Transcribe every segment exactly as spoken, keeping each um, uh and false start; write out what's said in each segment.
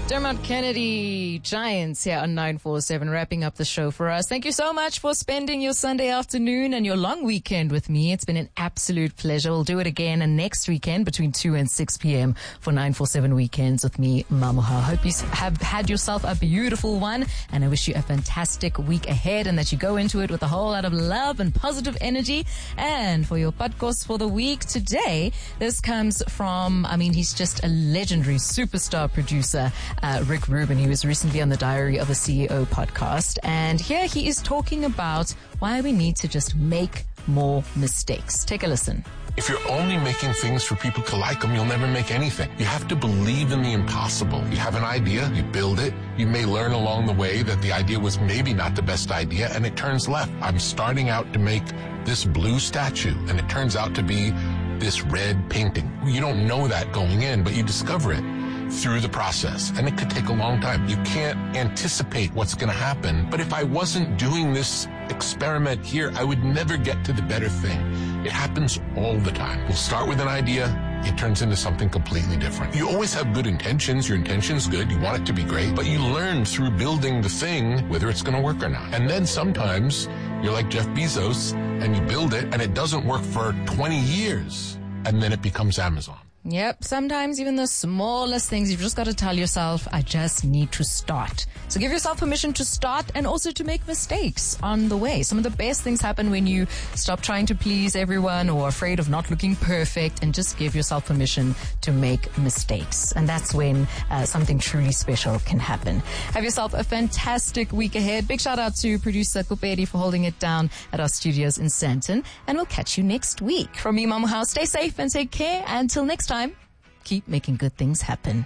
Dermot Kennedy, Giants here on nine four seven, wrapping up the show for us. Thank you so much for spending your Sunday afternoon and your long weekend with me. It's been an absolute pleasure. We'll do it again next weekend between two and six p.m. for nine four seven Weekends with me, Mamoha. Hope you have had yourself a beautiful one, and I wish you a fantastic week ahead and that you go into it with a whole lot of love and positive energy. And for your podcast for the week today, this comes from, I mean, he's just a legendary superstar producer, Uh, Rick Rubin. He was recently on the Diary of a C E O podcast, and here he is talking about why we need to just make more mistakes. Take a listen. If you're only making things for people to like them, you'll never make anything. You have to believe in the impossible. You have an idea, you build it. You may learn along the way that the idea was maybe not the best idea, and it turns left. I'm starting out to make this blue statue, and it turns out to be this red painting. You don't know that going in, but you discover it through the process, and it could take a long time. You can't anticipate what's going to happen, but if I wasn't doing this experiment here, I would never get to the better thing. It happens all the time. We'll start with an idea, it turns into something completely different. You always have good intentions, your intention's good, you want it to be great, but you learn through building the thing whether it's going to work or not. And then sometimes you're like Jeff Bezos and you build it and it doesn't work for twenty years, and then it becomes Amazon. Yep, sometimes even the smallest things, you've just got to tell yourself, I just need to start. So give yourself permission to start and also to make mistakes on the way. Some of the best things happen when you stop trying to please everyone or afraid of not looking perfect, and just give yourself permission to make mistakes. And that's when uh, something truly special can happen. Have yourself a fantastic week ahead. Big shout out to producer Kopedi for holding it down at our studios in Sandton. And we'll catch you next week. From me, Mamoha, stay safe and take care. Until next time, keep making good things happen.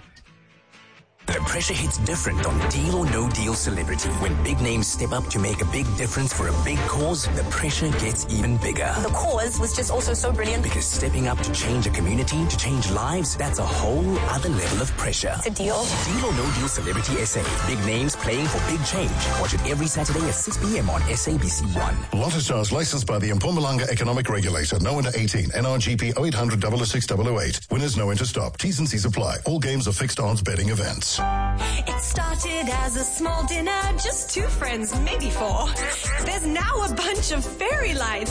The pressure hits different on Deal or No Deal Celebrity. When big names step up to make a big difference for a big cause, the pressure gets even bigger. The cause was just also so brilliant. Because stepping up to change a community, to change lives, that's a whole other level of pressure. It's a deal. Deal or No Deal Celebrity S A. Big names playing for big change. Watch it every Saturday at six p.m. on S A B C one. Lotto Stars licensed by the Mpumalanga Economic Regulator. No under eighteen. N R G P oh eight hundred, oh oh six, oh oh eight. Winners no enter stop. T's and C's apply. All games are fixed odds betting events. It started as a small dinner, just two friends, maybe four. There's now a bunch of fairy lights